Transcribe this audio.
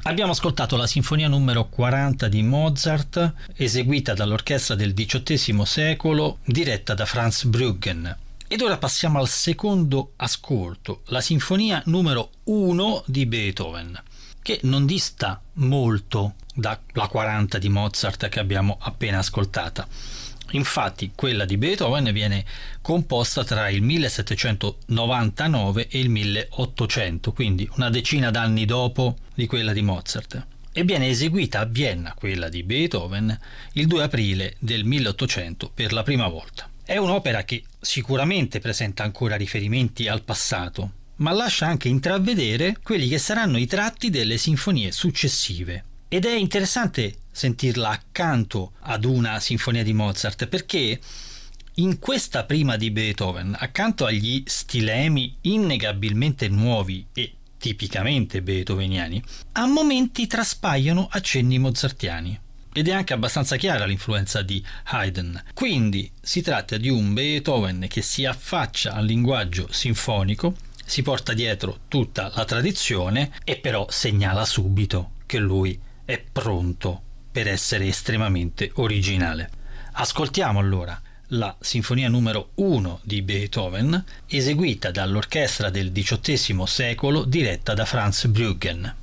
Abbiamo ascoltato la sinfonia numero 40 di Mozart, eseguita dall'orchestra del XVIII secolo, diretta da Franz Bruggen. Ed ora passiamo al secondo ascolto, la sinfonia numero 1 di Beethoven, che non dista molto dalla 40 di Mozart che abbiamo appena ascoltata. Infatti quella di Beethoven viene composta tra il 1799 e il 1800, quindi una decina d'anni dopo di quella di Mozart, e viene eseguita a Vienna, quella di Beethoven, il 2 aprile del 1800 per la prima volta. È un'opera che sicuramente presenta ancora riferimenti al passato, ma lascia anche intravedere quelli che saranno i tratti delle sinfonie successive. Ed è interessante sentirla accanto ad una sinfonia di Mozart, perché in questa prima di Beethoven, accanto agli stilemi innegabilmente nuovi e tipicamente beethoveniani, a momenti traspaiono accenni mozartiani. Ed è anche abbastanza chiara l'influenza di Haydn. Quindi si tratta di un Beethoven che si affaccia al linguaggio sinfonico, si porta dietro tutta la tradizione e però segnala subito che lui è pronto per essere estremamente originale. Ascoltiamo allora la sinfonia numero 1 di Beethoven, eseguita dall'orchestra del XVIII secolo diretta da Franz Bruggen.